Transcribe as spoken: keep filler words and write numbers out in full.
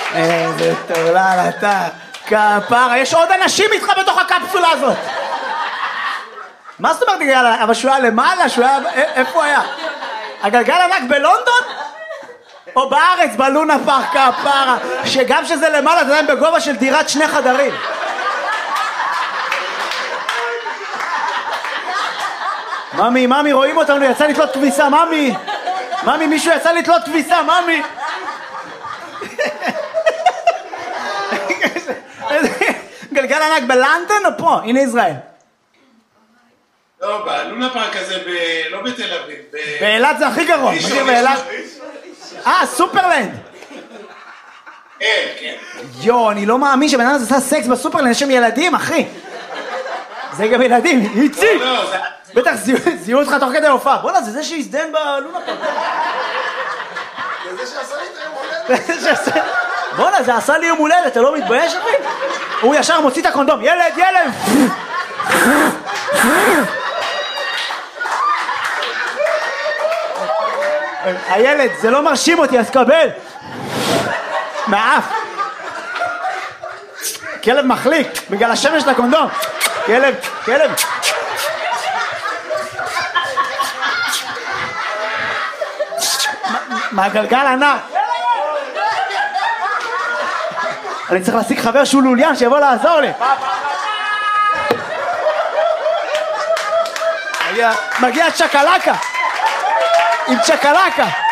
איזה טורלל אתה, כפרה, יש עוד אנשים איתך בתוך הקפסולה הזאת. מה זאת אומרת גלגל ענק? אבל שהוא היה למעלה, שהוא היה... איפה הוא היה? הגלגל ענק בלונדון? או בארץ, בלונה פארק, כפרה, שגם שזה למעלה, אתה יודע, בגובה של דירת שני חדרים. ממי, ממי, רואים אותנו, יצא לתלות כביסה, ממי. ממי, מישהו יצא לתלות כביסה, ממי. גלגל ענק בלונדון או פה? הנה ישראל. לא, בלונה פארק הזה, לא בתל אביב. באילת זה הכי גרוע. מכיר באילת? אה, סופרלנד. כן, כן. יו, אני לא מאמין שבן אדם הזה עשה סקס בסופרלנד, יש שם ילדים, אחי. זה גם ילדים, איציק. בטח זיהו אותך תוך כדי הופעה. בוא'נה, זה זה שהזדן בלונה פארק. זה זה שעשה לי את היום הולדת. בוא'נה, זה עשה לי יום הולדת, אתה לא מתבייש, אחי? הוא ישר מוציא את הקונדום. ילד, ילד! הילד, זה לא מרשים אותי, אז קבל. מעף. כלב מחליק, בגלל השמש של הקונדום. כלב, כלב. מהגלגל ענק. אני צריך להשיג חבר שהוא לוליין שיבוא לעזור לי. מגיע צ'קלקה עם צ'קלקה